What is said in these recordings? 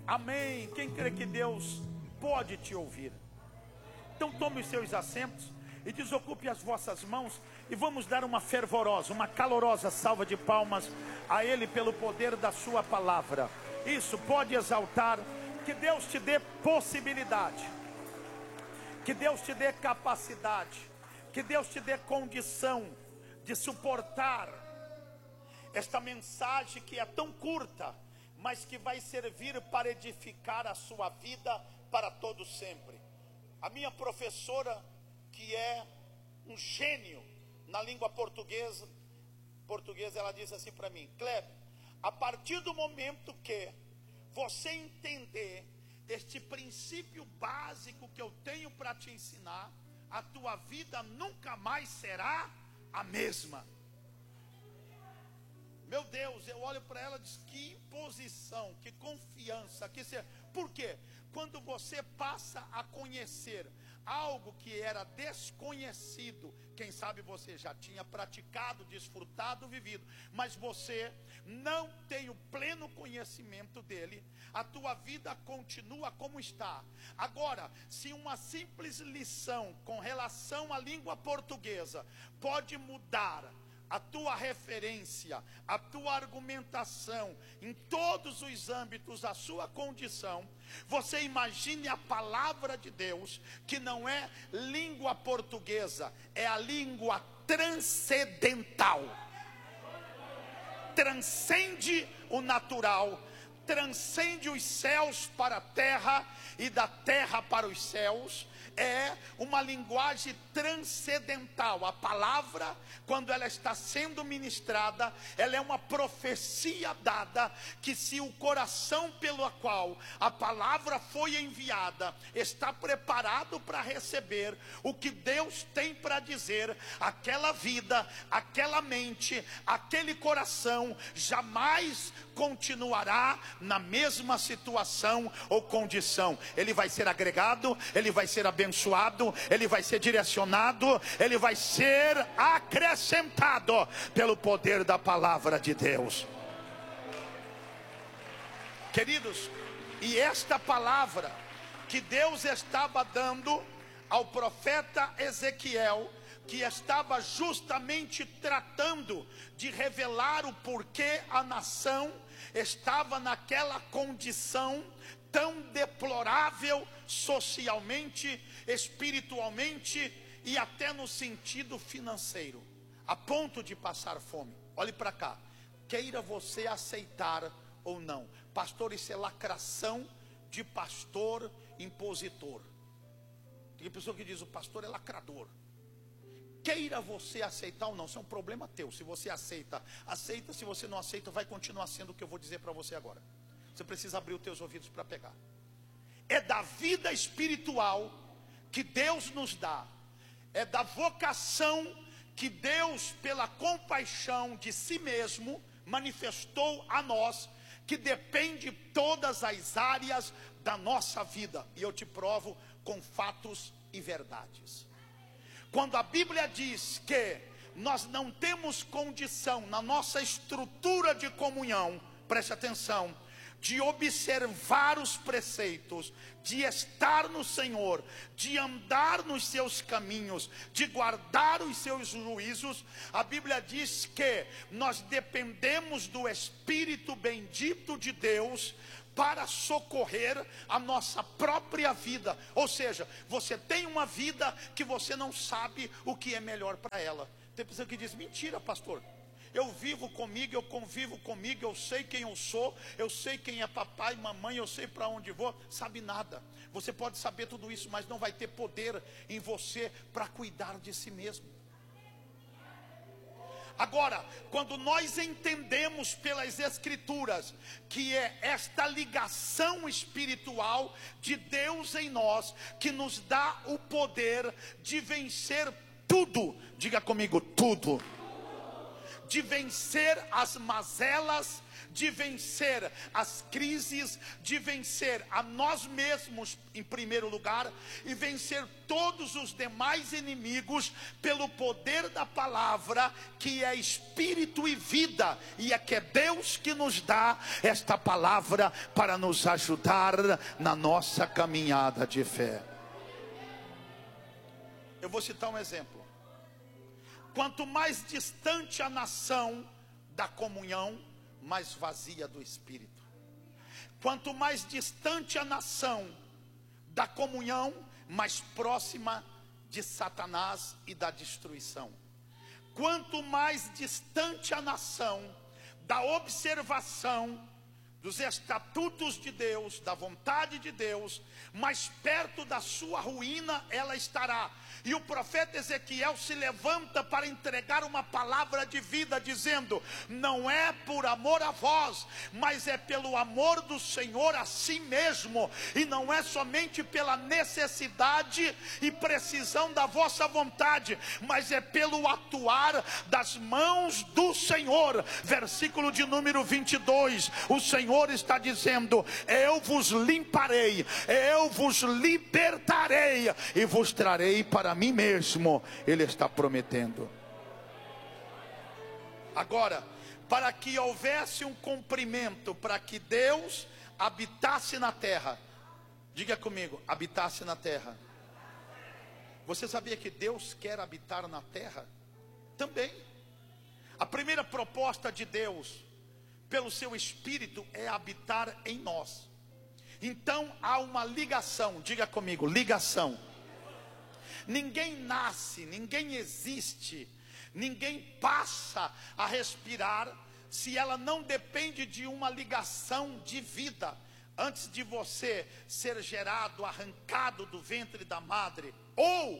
Amém. Quem crê que Deus pode te ouvir? Então tome os seus assentos e desocupe as vossas mãos e vamos dar uma fervorosa, uma calorosa salva de palmas a Ele pelo poder da sua palavra. Isso, pode exaltar. Que Deus te dê possibilidade, que Deus te dê capacidade, que Deus te dê condição de suportar esta mensagem que é tão curta, mas que vai servir para edificar a sua vida para todo sempre. A minha professora, que é um gênio na língua portuguesa, ela disse assim para mim: Kleber, a partir do momento que você entender este princípio básico que eu tenho para te ensinar, a tua vida nunca mais será a mesma. Meu Deus, eu olho para ela e digo: que imposição, que confiança, por quê? Quando você passa a conhecer algo que era desconhecido, quem sabe você já tinha praticado, desfrutado, vivido, mas você não tem o pleno conhecimento dele, a tua vida continua como está. Agora, se uma simples lição com relação à língua portuguesa pode mudar a tua referência, a tua argumentação, em todos os âmbitos, a sua condição, você imagine a palavra de Deus, que não é língua portuguesa, é a língua transcendental. Transcende o natural, transcende os céus para a terra e da terra para os céus. É uma linguagem transcendental. A palavra, quando ela está sendo ministrada, ela é uma profecia dada, que se o coração pelo qual a palavra foi enviada está preparado para receber o que Deus tem para dizer, aquela vida, aquela mente, aquele coração jamais continuará na mesma situação ou condição. Ele vai ser agregado, ele vai ser abençoado, ele vai ser direcionado, ele vai ser acrescentado pelo poder da palavra de Deus. Queridos, e esta palavra que Deus estava dando ao profeta Ezequiel, que estava justamente tratando de revelar o porquê a nação estava naquela condição tão deplorável socialmente, espiritualmente e até no sentido financeiro, a ponto de passar fome. Olhe para cá, queira você aceitar ou não, pastor, isso é lacração de pastor impositor. Tem pessoa que diz: o pastor é lacrador. Queira você aceitar ou não, isso é um problema teu. Se você aceita, aceita. Se você não aceita, vai continuar sendo o que eu vou dizer para você agora. Você precisa abrir os teus ouvidos para pegar. É da vida espiritual que Deus nos dá, é da vocação que Deus, pela compaixão de si mesmo, manifestou a nós, que depende todas as áreas da nossa vida. E eu te provo com fatos e verdades. Quando a Bíblia diz que nós não temos condição na nossa estrutura de comunhão, preste atenção, de observar os preceitos, de estar no Senhor, de andar nos seus caminhos, de guardar os seus juízos, a Bíblia diz que nós dependemos do Espírito bendito de Deus para socorrer a nossa própria vida. Ou seja, você tem uma vida que você não sabe o que é melhor para ela. Tem pessoa que diz: mentira, pastor, eu vivo comigo, eu convivo comigo, eu sei quem eu sou, eu sei quem é papai e mamãe, eu sei para onde vou. Sabe nada. Você pode saber tudo isso, mas não vai ter poder em você para cuidar de si mesmo. Agora, quando nós entendemos pelas Escrituras que é esta ligação espiritual de Deus em nós que nos dá o poder de vencer tudo, diga comigo, tudo, de vencer as mazelas, de vencer as crises, de vencer a nós mesmos em primeiro lugar, e vencer todos os demais inimigos pelo poder da palavra, que é espírito e vida, e é que é Deus que nos dá esta palavra para nos ajudar na nossa caminhada de fé. Eu vou citar um exemplo. Quanto mais distante a nação da comunhão, mais vazia do Espírito. Quanto mais distante a nação da comunhão, mais próxima de Satanás e da destruição. Quanto mais distante a nação da observação dos estatutos de Deus, da vontade de Deus, mais perto da sua ruína ela estará. E o profeta Ezequiel se levanta para entregar uma palavra de vida, dizendo: não é por amor a vós, mas é pelo amor do Senhor a si mesmo, e não é somente pela necessidade e precisão da vossa vontade, mas é pelo atuar das mãos do Senhor. Versículo de número 22, o Senhor está dizendo: eu vos limparei, eu vos libertarei e vos trarei para mim mesmo. Ele está prometendo. Agora, para que houvesse um cumprimento, para que Deus habitasse na terra, diga comigo, habitasse na terra. Você sabia que Deus quer habitar na terra? Também. A primeira proposta de Deus pelo seu Espírito é habitar em nós. Então há uma ligação, diga comigo, ligação. Ninguém nasce, ninguém existe, ninguém passa a respirar se ela não depende de uma ligação de vida. Antes de você ser gerado, arrancado do ventre da madre, ou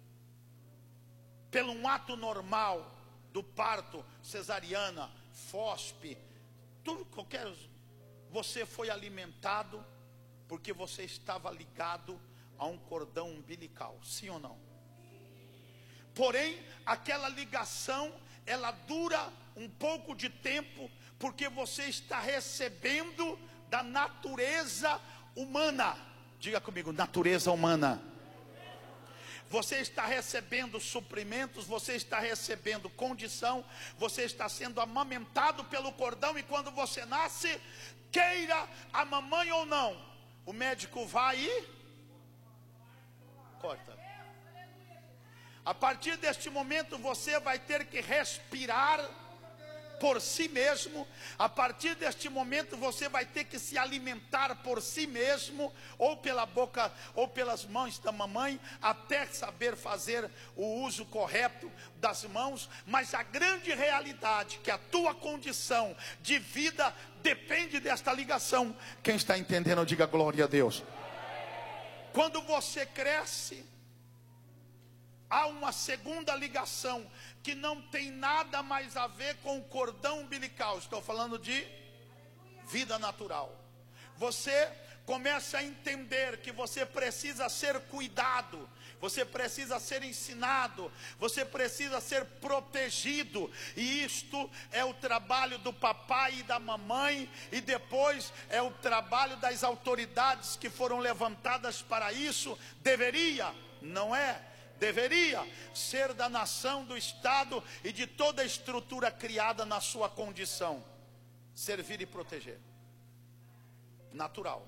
pelo um ato normal do parto, cesariana, fospe, tudo qualquer, você foi alimentado porque você estava ligado a um cordão umbilical, sim ou não? Porém, aquela ligação, ela dura um pouco de tempo, porque você está recebendo da natureza humana. Diga comigo, natureza humana. Você está recebendo suprimentos, você está recebendo condição, você está sendo amamentado pelo cordão, e quando você nasce, queira a mamãe ou não, o médico vai e corta. A partir deste momento você vai ter que respirar por si mesmo. A partir deste momento você vai ter que se alimentar por si mesmo, ou pela boca ou pelas mãos da mamãe, até saber fazer o uso correto das mãos. Mas a grande realidade é que a tua condição de vida depende desta ligação. Quem está entendendo, diga glória a Deus. Quando você cresce, há uma segunda ligação que não tem nada mais a ver com o cordão umbilical. Estou falando de vida natural. Você começa a entender que você precisa ser cuidado, você precisa ser ensinado, você precisa ser protegido. E isto é o trabalho do papai e da mamãe, e depois é o trabalho das autoridades que foram levantadas para isso. Deveria, não é? Deveria ser da nação, do Estado e de toda a estrutura criada na sua condição. Servir e proteger. Natural.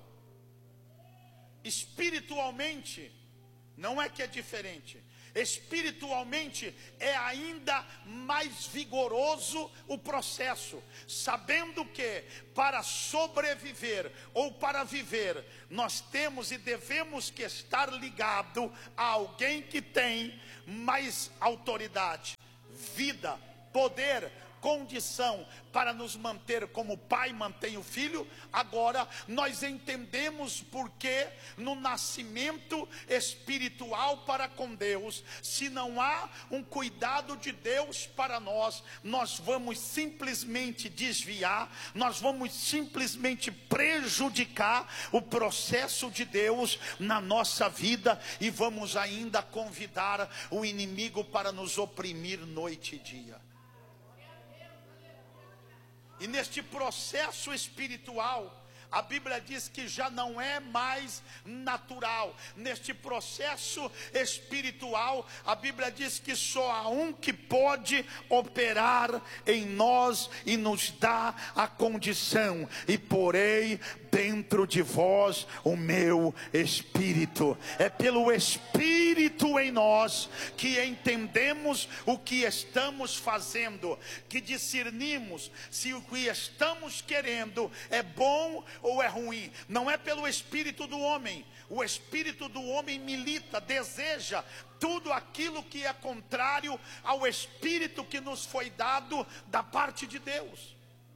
Espiritualmente, não é que é diferente. Espiritualmente é ainda mais vigoroso o processo, sabendo que para sobreviver ou para viver, nós temos e devemos que estar ligado a alguém que tem mais autoridade, vida, poder, condição para nos manter como o pai mantém o filho. Agora nós entendemos porque no nascimento espiritual para com Deus, se não há um cuidado de Deus para nós, nós vamos simplesmente desviar, nós vamos simplesmente prejudicar o processo de Deus na nossa vida, e vamos ainda convidar o inimigo para nos oprimir noite e dia. E neste processo espiritual, a Bíblia diz que já não é mais natural. Neste processo espiritual, a Bíblia diz que só há um que pode operar em nós e nos dar a condição: e porei dentro de vós o meu espírito. É pelo espírito em nós que entendemos o que estamos fazendo, que discernimos se o que estamos querendo é bom ou é ruim. Não é pelo espírito do homem. O espírito do homem milita, deseja tudo aquilo que é contrário ao espírito que nos foi dado da parte de Deus.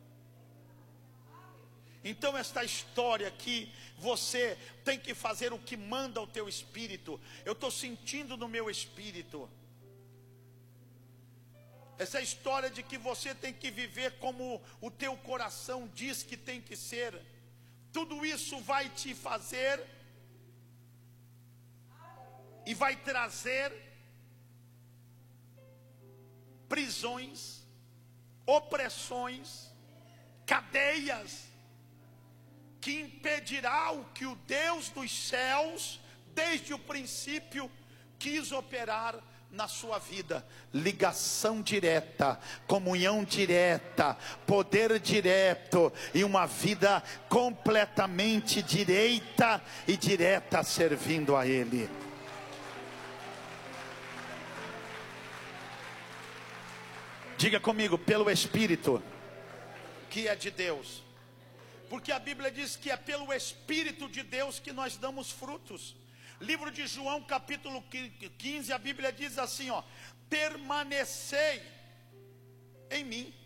Então esta história aqui, você tem que fazer o que manda o teu espírito. Eu estou sentindo no meu espírito. Essa história de que você tem que viver como o teu coração diz que tem que ser. Tudo isso vai te fazer e vai trazer prisões, opressões, cadeias, que impedirá o que o Deus dos céus, desde o princípio, quis operar na sua vida. Ligação direta, comunhão direta, poder direto e uma vida completamente direita e direta servindo a Ele. Diga comigo: pelo Espírito que é de Deus. Porque a Bíblia diz que é pelo Espírito de Deus que nós damos frutos. Livro de João, capítulo 15, a Bíblia diz assim, ó: permanecei em mim.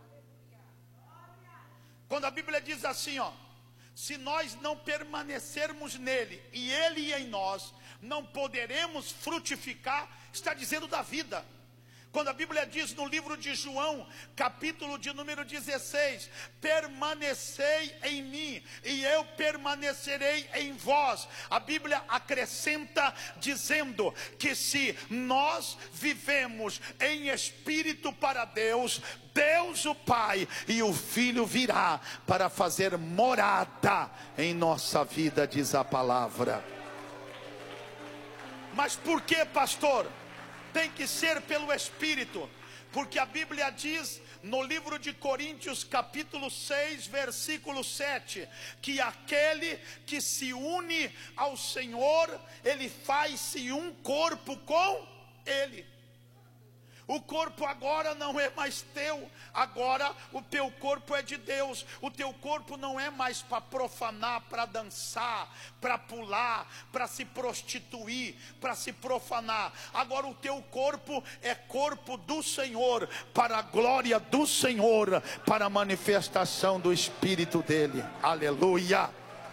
Quando a Bíblia diz assim, ó: se nós não permanecermos nele e ele em nós, não poderemos frutificar. Está dizendo da vida. Quando a Bíblia diz no livro de João, capítulo de número 16, permanecei em mim e eu permanecerei em vós. A Bíblia acrescenta dizendo que se nós vivemos em espírito para Deus, Deus o Pai e o Filho virá para fazer morada em nossa vida, diz a palavra. Mas por que, pastor? Tem que ser pelo Espírito, porque a Bíblia diz no livro de Coríntios, capítulo 6, versículo 7, que aquele que se une ao Senhor, ele faz-se um corpo com Ele. O corpo agora não é mais teu, agora o teu corpo é de Deus. O teu corpo não é mais para profanar, para dançar, para pular, para se prostituir, para se profanar. Agora o teu corpo é corpo do Senhor, para a glória do Senhor, para a manifestação do Espírito dele. Aleluia!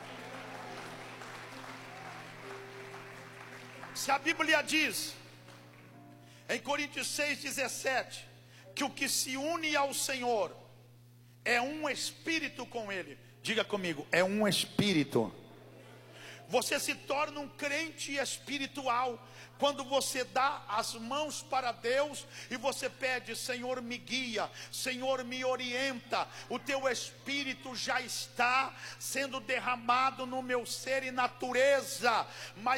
Se a Bíblia diz em Coríntios 6,17, que o que se une ao Senhor é um espírito com Ele. Diga comigo: é um espírito. Você se torna um crente espiritual quando você dá as mãos para Deus e você pede: Senhor, me guia, Senhor, me orienta. O teu espírito já está sendo derramado no meu ser e natureza, mas